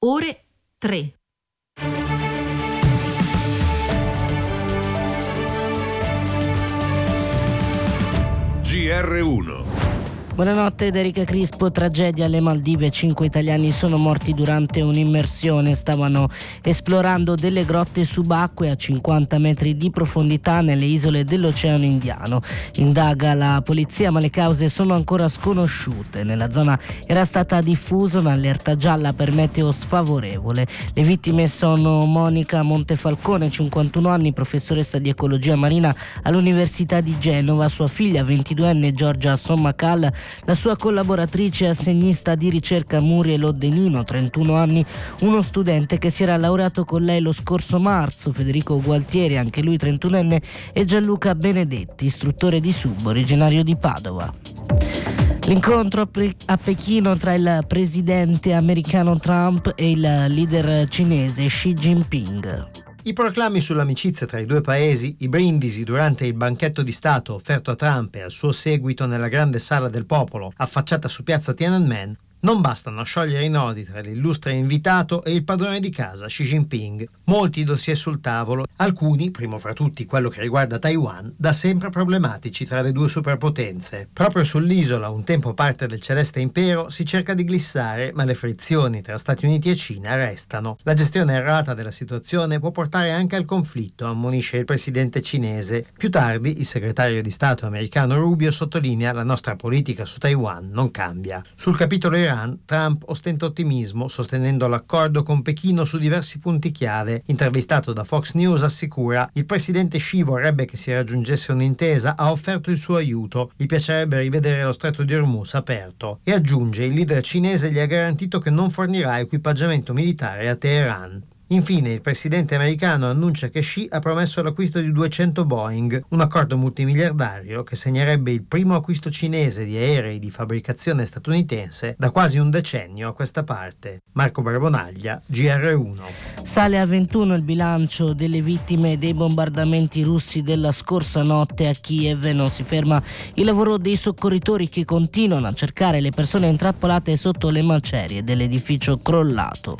ore 3. GR1. Buonanotte da Erika Crispo. Tragedia alle Maldive, 5 italiani sono morti durante un'immersione. Stavano esplorando delle grotte subacquee a 50 metri di profondità nelle isole dell'Oceano Indiano. Indaga la polizia, ma le cause sono ancora sconosciute. Nella zona era stata diffusa un'allerta gialla per meteo sfavorevole. Le vittime sono Monica Montefalcone, 51 anni, professoressa di ecologia marina all'Università di Genova, sua figlia 22enne Giorgia Sommacal, la sua collaboratrice assegnista di ricerca Muriel Oddenino, 31 anni, uno studente che si era laureato con lei lo scorso marzo, Federico Gualtieri, anche lui 31enne, e Gianluca Benedetti, istruttore di sub, originario di Padova. L'incontro a Pechino tra il presidente americano Trump e il leader cinese Xi Jinping. I proclami sull'amicizia tra i due paesi, i brindisi durante il banchetto di Stato offerto a Trump e al suo seguito nella grande sala del popolo affacciata su piazza Tiananmen, non bastano a sciogliere i nodi tra l'illustre invitato e il padrone di casa Xi Jinping. Molti dossier sul tavolo, alcuni, primo fra tutti quello che riguarda Taiwan, da sempre problematici tra le due superpotenze. Proprio sull'isola, un tempo parte del celeste impero, si cerca di glissare, ma le frizioni tra Stati Uniti e Cina restano. La gestione errata della situazione può portare anche al conflitto, ammonisce il presidente cinese. Più tardi, il segretario di Stato americano Rubio sottolinea: la nostra politica su Taiwan non cambia. Sul capitolo Iran, Trump ostenta ottimismo, sostenendo l'accordo con Pechino su diversi punti chiave. Intervistato da Fox News assicura: il presidente Xi vorrebbe che si raggiungesse un'intesa, ha offerto il suo aiuto, gli piacerebbe rivedere lo stretto di Hormuz aperto. E aggiunge: il leader cinese gli ha garantito che non fornirà equipaggiamento militare a Teheran. Infine, il presidente americano annuncia che Xi ha promesso l'acquisto di 200 Boeing, un accordo multimiliardario che segnerebbe il primo acquisto cinese di aerei di fabbricazione statunitense da quasi un decennio a questa parte. Marco Barbonaglia, GR1. Sale a 21 il bilancio delle vittime dei bombardamenti russi della scorsa notte a Kiev. Non si ferma il lavoro dei soccorritori che continuano a cercare le persone intrappolate sotto le macerie dell'edificio crollato.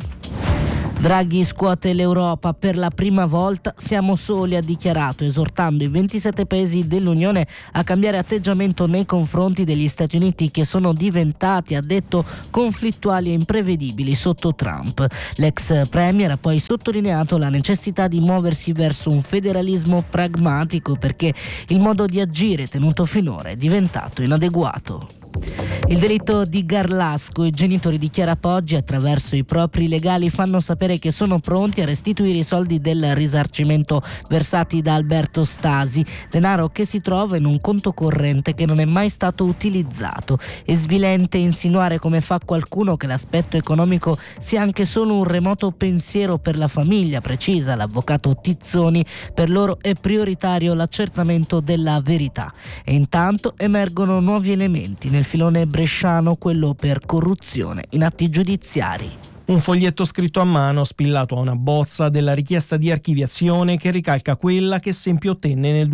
Draghi scuote l'Europa: per la prima volta siamo soli, ha dichiarato, esortando i 27 paesi dell'Unione a cambiare atteggiamento nei confronti degli Stati Uniti, che sono diventati, ha detto, conflittuali e imprevedibili sotto Trump. L'ex premier ha poi sottolineato la necessità di muoversi verso un federalismo pragmatico, perché il modo di agire tenuto finora è diventato inadeguato. Il delitto di Garlasco: i genitori di Chiara Poggi, attraverso i propri legali, fanno sapere che sono pronti a restituire i soldi del risarcimento versati da Alberto Stasi, denaro che si trova in un conto corrente che non è mai stato utilizzato. È svilente insinuare, come fa qualcuno, che l'aspetto economico sia anche solo un remoto pensiero per la famiglia, precisa l'avvocato Tizzoni. Per loro è prioritario l'accertamento della verità. E intanto emergono nuovi elementi nel filone bresciano, quello per corruzione in atti giudiziari. Un foglietto scritto a mano spillato a una bozza della richiesta di archiviazione che ricalca quella che Sempi ottenne nel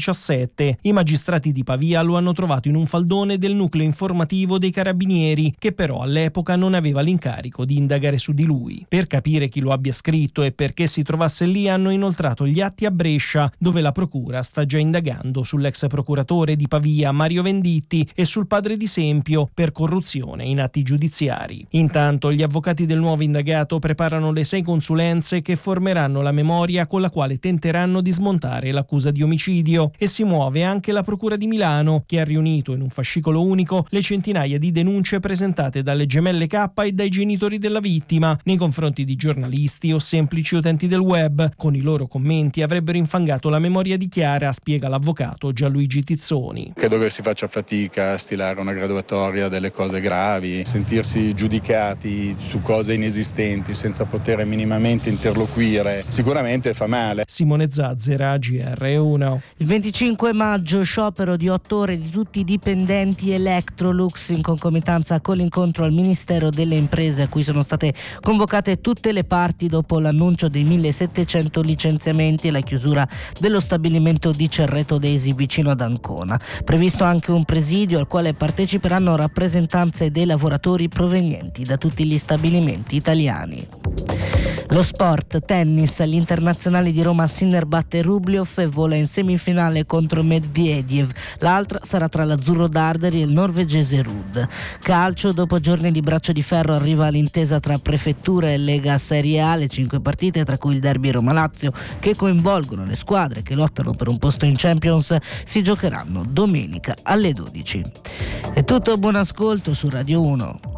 2017. I magistrati di Pavia lo hanno trovato in un faldone del nucleo informativo dei carabinieri, che però all'epoca non aveva l'incarico di indagare su di lui. Per capire chi lo abbia scritto e perché si trovasse lì, hanno inoltrato gli atti a Brescia, dove la procura sta già indagando sull'ex procuratore di Pavia Mario Venditti e sul padre di Sempio per corruzione in atti giudiziari. Intanto gli avvocati del nuovo indagato preparano le 6 consulenze che formeranno la memoria con la quale tenteranno di smontare l'accusa di omicidio, e si muove anche la Procura di Milano, che ha riunito in un fascicolo unico le centinaia di denunce presentate dalle gemelle K e dai genitori della vittima nei confronti di giornalisti o semplici utenti del web. Con i loro commenti avrebbero infangato la memoria di Chiara, spiega l'avvocato Gianluigi Tizzoni. Credo che si faccia fatica a stilare una graduatoria delle cose gravi, sentirsi giudicati su cose inesistenti senza poter minimamente interloquire sicuramente fa male. Simone Zazzera, GR1. Il 25 maggio sciopero di 8 ore di tutti i dipendenti Electrolux, in concomitanza con l'incontro al Ministero delle Imprese, a cui sono state convocate tutte le parti dopo l'annuncio dei 1700 licenziamenti e la chiusura dello stabilimento di Cerreto Desi vicino ad Ancona. Previsto anche un presidio al quale parteciperanno rappresentanze dei lavoratori provenienti da tutti gli stabilimenti italiani. Lo sport, tennis, gli internazionali di Roma Sinner batte Rublev e vola in semifinale contro Medvedev. L'altra sarà tra l'azzurro Darderi e il norvegese Ruud. Calcio, dopo giorni di braccio di ferro arriva l'intesa tra Prefettura e Lega Serie A, le 5 partite tra cui il derby Roma-Lazio che coinvolgono le squadre che lottano per un posto in Champions si giocheranno domenica alle 12. È tutto, buon ascolto su Radio 1.